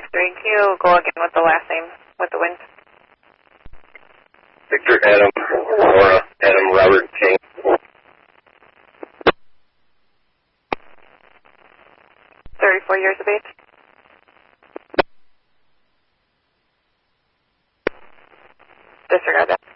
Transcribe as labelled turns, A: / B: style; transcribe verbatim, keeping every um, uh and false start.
A: three. Can you go again with the last name, with the wins?
B: Victor Adam, Laura, Adam Robert King.
A: thirty-four years of age. Disregard that.